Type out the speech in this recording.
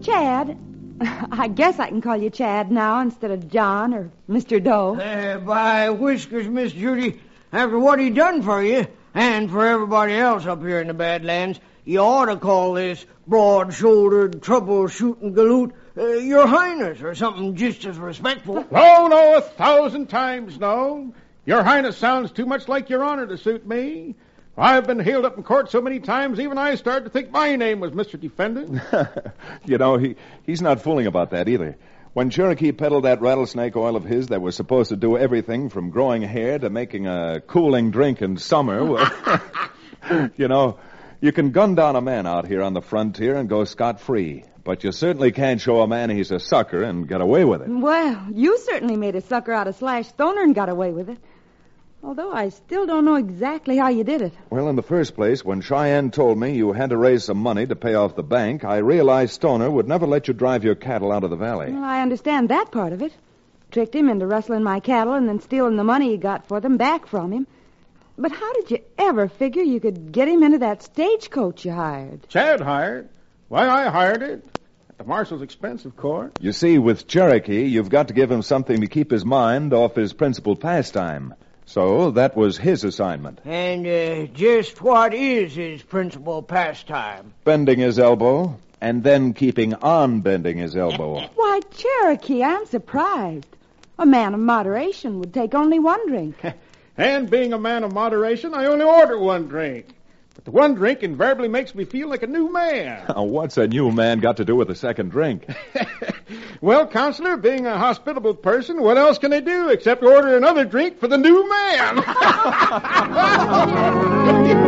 Chad. I guess I can call you Chad now instead of John or Mr. Doe. By whiskers, Miss Judy, after what he done for you, and for everybody else up here in the Badlands, you ought to call this broad-shouldered, trouble-shooting galoot Your Highness, or something just as respectful. No, 1,000 times no. Your Highness sounds too much like Your Honor to suit me. I've been hailed up in court so many times, even I started to think my name was Mr. Defendant. He's not fooling about that either. When Cherokee peddled that rattlesnake oil of his that was supposed to do everything from growing hair to making a cooling drink in summer, well, you can gun down a man out here on the frontier and go scot-free. But you certainly can't show a man he's a sucker and get away with it. Well, you certainly made a sucker out of Slash Stoner and got away with it. Although I still don't know exactly how you did it. Well, in the first place, when Cheyenne told me you had to raise some money to pay off the bank, I realized Stoner would never let you drive your cattle out of the valley. Well, I understand that part of it. Tricked him into rustling my cattle and then stealing the money he got for them back from him. But how did you ever figure you could get him into that stagecoach you hired? Chad hired? Why, I hired it. At the marshal's expense, of course. You see, with Cherokee, you've got to give him something to keep his mind off his principal pastime. So that was his assignment. And just what is his principal pastime? Bending his elbow, and then keeping on bending his elbow. Why, Cherokee, I'm surprised. A man of moderation would take only one drink. And being a man of moderation, I only order one drink. But the one drink invariably makes me feel like a new man. What's a new man got to do with a second drink? Well, Counselor, being a hospitable person, what else can they do except order another drink for the new man?